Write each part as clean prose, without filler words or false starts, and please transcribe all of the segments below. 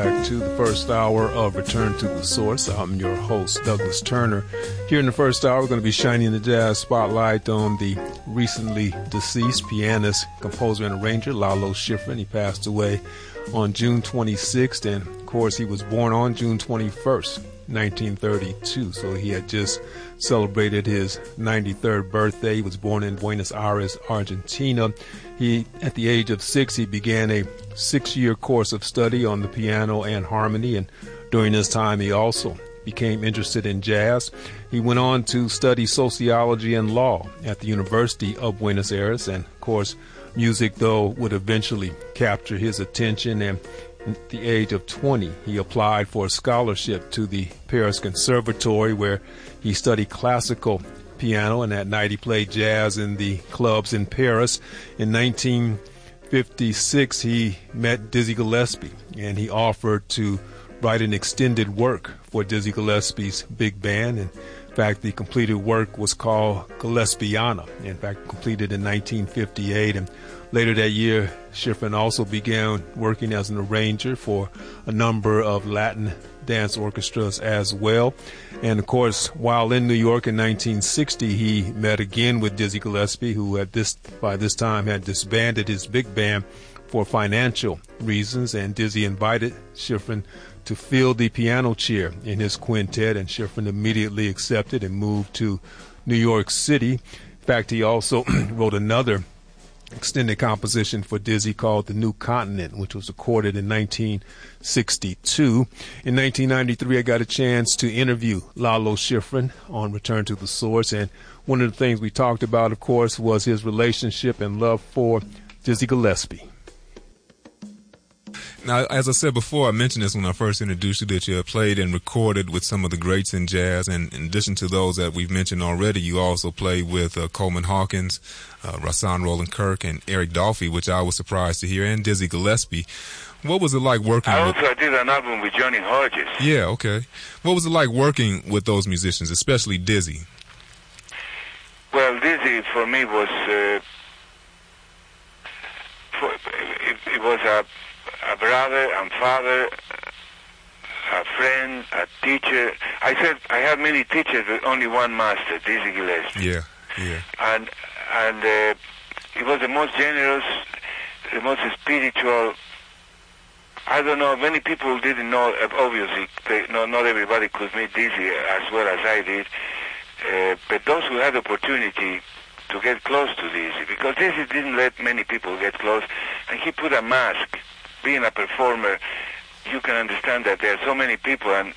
back to the first hour of Return to the Source. I'm your host, Douglas Turner. Here in the first hour, we're going to be shining the jazz spotlight on the recently deceased pianist, composer, and arranger, Lalo Schifrin. He passed away on June 26th, and of course, he was born on June 21st, 1932, so he had just celebrated his 93rd birthday. He was born in Buenos Aires, Argentina. At the age of 6, he began a 6-year course of study on the piano and harmony, and during this time he also became interested in jazz. He went on to study sociology and law at the University of Buenos Aires, and of course music, though, would eventually capture his attention, and at the age of 20 he applied for a scholarship to the Paris Conservatory, where he studied classical piano, and that night he played jazz in the clubs in Paris. In 1956 he met Dizzy Gillespie, and he offered to write an extended work for Dizzy Gillespie's big band. In fact, the completed work was called Gillespiana, in fact completed in 1958. And later that year, Schifrin also began working as an arranger for a number of Latin dance orchestras as well. And of course, while in New York in 1960, he met again with Dizzy Gillespie, who by this time had disbanded his big band for financial reasons, and Dizzy invited Schifrin to fill the piano chair in his quintet, and Schifrin immediately accepted and moved to New York City. In fact, he also wrote another extended composition for Dizzy called The New Continent, which was recorded in 1962. In 1993, I got a chance to interview Lalo Schifrin on Return to the Source, and one of the things we talked about, of course, was his relationship and love for Dizzy Gillespie. Now, as I said before, I mentioned this when I first introduced you, that you have played and recorded with some of the greats in jazz, and in addition to those that we've mentioned already, you also played with Coleman Hawkins, Rahsaan Roland Kirk, and Eric Dolphy, which I was surprised to hear, and Dizzy Gillespie. What was it like working with... I did an album with Johnny Hodges. Yeah, okay. What was it like working with those musicians, especially Dizzy? Well, Dizzy, for me, was... it was a brother and father, a friend, a teacher. I said I had many teachers, but only one master, Dizzy Gillespie. Yeah, yeah. And he was the most generous, the most spiritual. I don't know, many people didn't know, obviously, not everybody could meet Dizzy as well as I did, but those who had the opportunity to get close to Dizzy, because Dizzy didn't let many people get close, and he put a mask. Being a performer, you can understand that there are so many people, and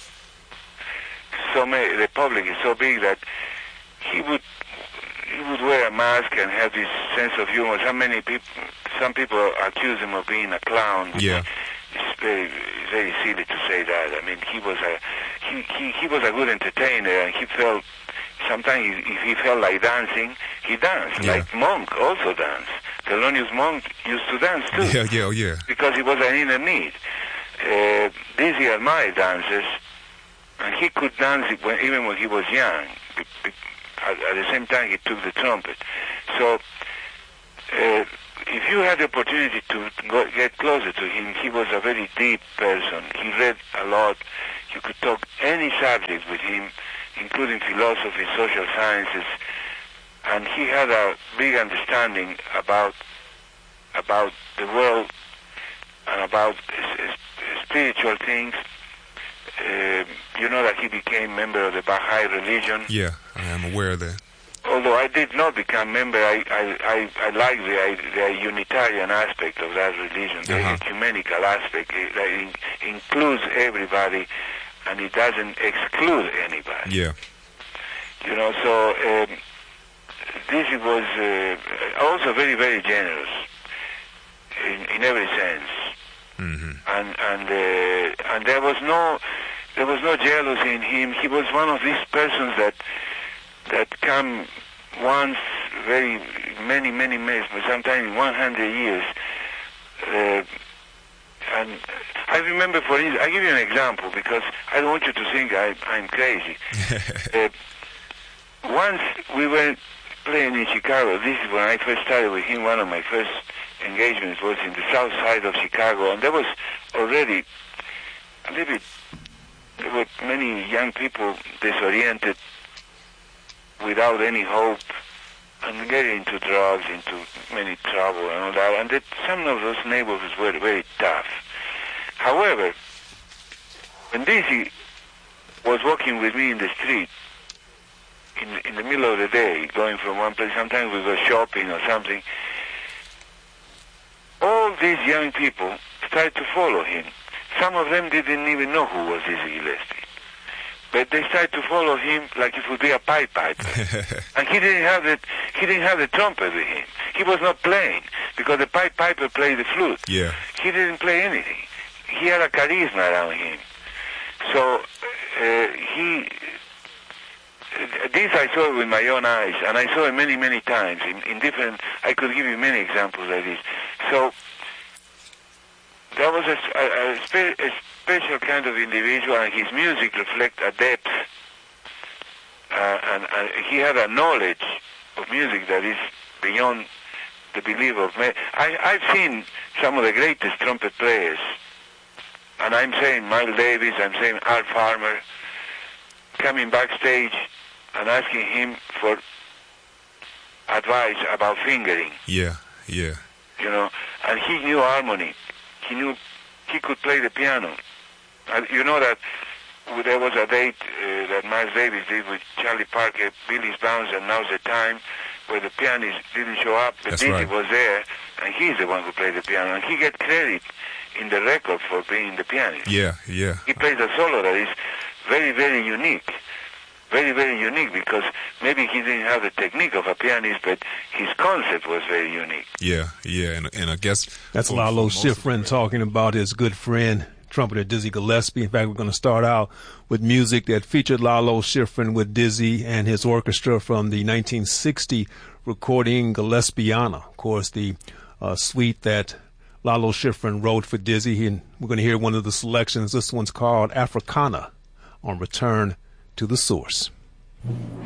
so many. The public is so big that he would wear a mask and have this sense of humor. Some people accuse him of being a clown. Yeah, it's very silly to say that. I mean, he was a good entertainer, and he felt. Sometimes if he felt like dancing, he danced. Yeah. Like Monk also danced. Thelonious Monk used to dance too. Yeah. Because it was an inner need. Dizzy admired dancers, and he could dance even when he was young. At the same time, he took the trumpet. So, if you had the opportunity to get closer to him, he was a very deep person. He read a lot. You could talk any subject with him, including philosophy, social sciences, and he had a big understanding about the world and about spiritual things. You know that he became member of the Baha'i religion. Yeah, I am aware of that. Although I did not become member, I like the Unitarian aspect of that religion, the ecumenical aspect that includes everybody, and it doesn't exclude anybody. Yeah. You know, so Dizzy was also very, very generous in every sense. Mm-hmm. And there was no jealousy in him. He was one of these persons that come once, many, sometimes 100 years. And I remember, for instance, I'll give you an example because I don't want you to think I'm crazy. Once we were playing in Chicago. This is when I first started with him. One of my first engagements was in the south side of Chicago, and there was already a little bit, there were many young people disoriented, without any hope, and getting into drugs, into many trouble and all that. And that some of those neighborhoods were very tough. However, when Dizzy was walking with me in the street, in the middle of the day, going from one place, sometimes we were shopping or something, all these young people started to follow him. Some of them didn't even know who was Dizzy Gillespie. But they started to follow him like it would be a pipe piper. And he didn't have the trumpet with him. He was not playing, because the pipe piper played the flute. Yeah. He didn't play anything. He had a charisma around him. So this I saw with my own eyes, and I saw it many, many times in different. I could give you many examples like this. So that was a special kind of individual, and his music reflects a depth, and he had a knowledge of music that is beyond the belief of me. I've seen some of the greatest trumpet players, and I'm saying Miles Davis, I'm saying Art Farmer, coming backstage and asking him for advice about fingering. Yeah, yeah. You know, and he knew harmony. He could play the piano. You know that there was a date that Miles Davis did with Charlie Parker, Billy's Bounce, and Now's the Time, where the pianist didn't show up. The Dizzy was there, and he's the one who played the piano, and he gets credit in the record for being the pianist. Yeah, yeah. He plays a solo that is very, very unique. Very, very unique, because maybe he didn't have the technique of a pianist, but his concept was very unique. Yeah, yeah, and I guess that's Lalo Schifrin talking about his good friend, trumpeter Dizzy Gillespie. In fact, we're going to start out with music that featured Lalo Schifrin with Dizzy and his orchestra from the 1960 recording Gillespiana. Of course, the suite that Lalo Schifrin wrote for Dizzy, and we're going to hear one of the selections. This one's called Africana on Return to the Source.